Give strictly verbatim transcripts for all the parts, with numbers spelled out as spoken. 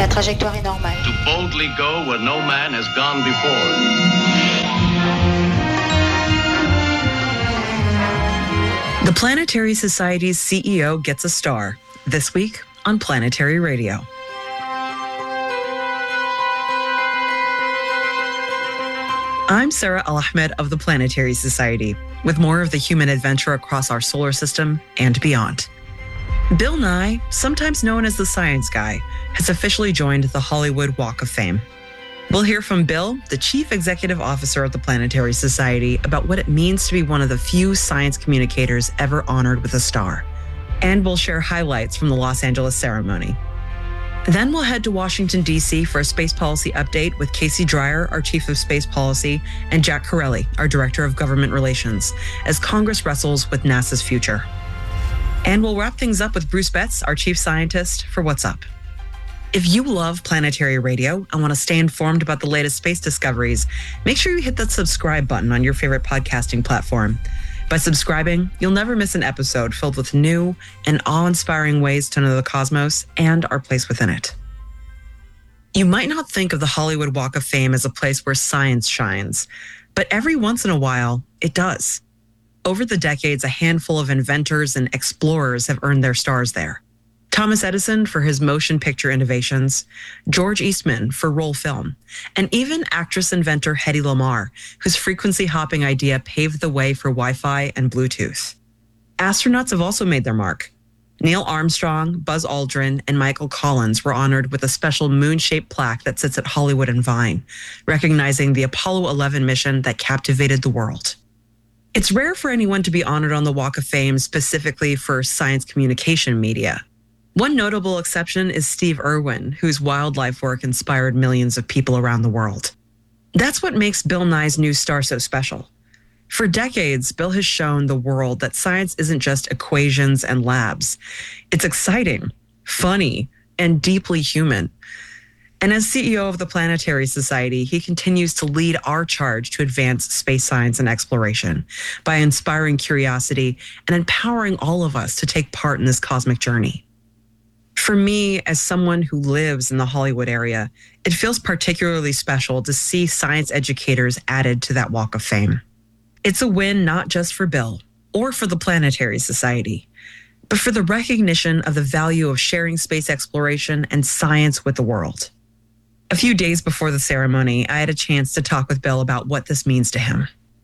trajectoire est normale. To boldly go where no man has gone before. The Planetary Society's C E O gets a star, this week on Planetary Radio. I'm Sarah Al-Ahmed of the Planetary Society, with more of the human adventure across our solar system and beyond. Bill Nye, sometimes known as the Science Guy, has officially joined the Hollywood Walk of Fame. We'll hear from Bill, the Chief Executive Officer of the Planetary Society, about what it means to be one of the few science communicators ever honored with a star. And we'll share highlights from the Los Angeles ceremony. Then we'll head to Washington, D C for a space policy update with Casey Dreyer, our Chief of Space Policy, and Jack Corelli, our Director of Government Relations, as Congress wrestles with NASA's future. And we'll wrap things up with Bruce Betts, our Chief Scientist, for What's Up. If you love Planetary Radio and want to stay informed about the latest space discoveries, make sure you hit that subscribe button on your favorite podcasting platform. By subscribing, you'll never miss an episode filled with new and awe-inspiring ways to know the cosmos and our place within it. You might not think of the Hollywood Walk of Fame as a place where science shines, but every once in a while, it does. Over the decades, a handful of inventors and explorers have earned their stars there. Thomas Edison for his motion picture innovations, George Eastman for roll film, and even actress-inventor Hedy Lamarr, whose frequency hopping idea paved the way for Wi-Fi and Bluetooth. Astronauts have also made their mark. Neil Armstrong, Buzz Aldrin, and Michael Collins were honored with a special moon-shaped plaque that sits at Hollywood and Vine, recognizing the Apollo eleven mission that captivated the world. It's rare for anyone to be honored on the Walk of Fame specifically for science communication media. One notable exception is Steve Irwin, whose wildlife work inspired millions of people around the world. That's what makes Bill Nye's new star so special. For decades, Bill has shown the world that science isn't just equations and labs. It's exciting, funny, and deeply human. And as C E O of the Planetary Society, he continues to lead our charge to advance space science and exploration by inspiring curiosity and empowering all of us to take part in this cosmic journey. For me, as someone who lives in the Hollywood area, it feels particularly special to see science educators added to that Walk of Fame. It's a win not just for Bill or for the Planetary Society, but for the recognition of the value of sharing space exploration and science with the world. A few days before the ceremony, I had a chance to talk with Bill about what this means to him.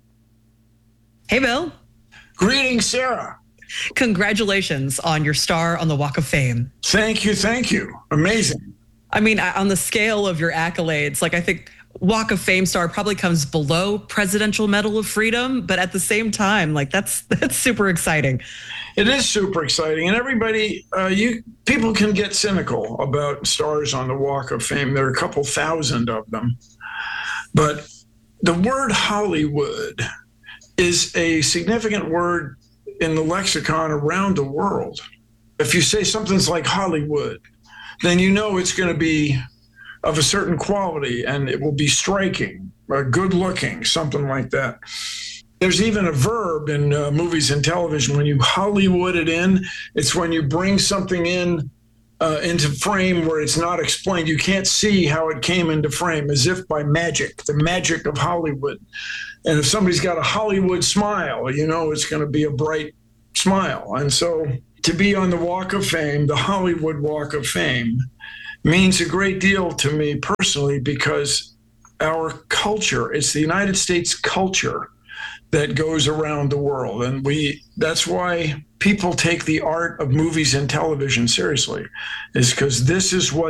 Hey, Bill. Greetings, Sarah. Congratulations on your star on the Walk of Fame. Thank you, thank you. Amazing. I mean, on the scale of your accolades, like I think Walk of Fame star probably comes below Presidential Medal of Freedom, but at the same time, like that's that's super exciting. It is super exciting, and everybody, uh, you people can get cynical about stars on the Walk of Fame. There are a couple thousand of them, but the word Hollywood is a significant word in the lexicon around the world. If you say something's like Hollywood, then you know it's going to be of a certain quality and it will be striking, or good looking, something like that. There's even a verb in uh, movies and television. When you Hollywood it in, it's when you bring something in uh, into frame where it's not explained. You can't see how it came into frame, as if by magic, the magic of Hollywood. And if somebody's got a Hollywood smile, you know it's going to be a bright smile. And so to be on the Walk of Fame, the Hollywood Walk of Fame, means a great deal to me personally, because our culture, it's the United States culture that goes around the world. And we that's why people take the art of movies and television seriously, is because this is what